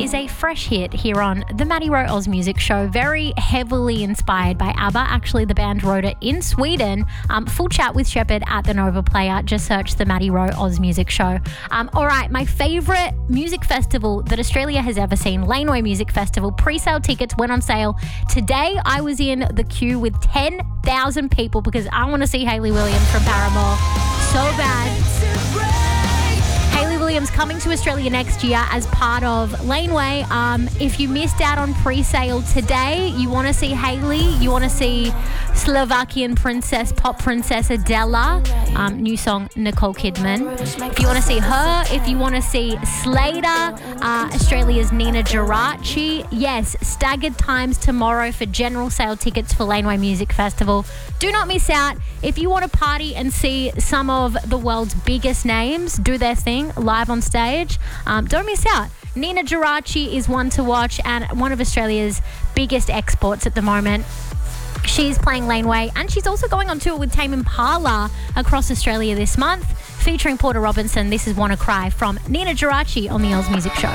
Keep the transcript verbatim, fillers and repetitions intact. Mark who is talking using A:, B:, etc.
A: is a fresh hit here on the Maddie Rowe Oz Music Show, very heavily inspired by ABBA. Actually, the band wrote it in Sweden. Um, full chat with Shepard at the Nova Player. Just search the Maddie Rowe Oz Music Show. Um, all right, my favourite music festival that Australia has ever seen, Laneway Music Festival. Pre-sale tickets went on sale today. I was in the queue with ten thousand people because I want to see Hayley Williams from Paramore so bad. Hayley Williams coming to Australia next year as part of Laneway. Um, if you missed out on pre-sale today, you want to see Hayley, you want to see Slovakian princess, pop princess Adela, um, new song Nicole Kidman. If you want to see her, if you want to see Slater, uh, Australia's Nina Geraci, yes, staggered times tomorrow for general sale tickets for Laneway Music Festival. Do not miss out. If you want to party and see some of the world's biggest names do their thing live on stage, um, don't miss out. Nina Geraci is one to watch and one of Australia's biggest exports at the moment. She's playing Laneway and she's also going on tour with Tame Impala across Australia this month, featuring Porter Robinson. This is Wanna Cry from Nina Geraci on the Oz Music Show.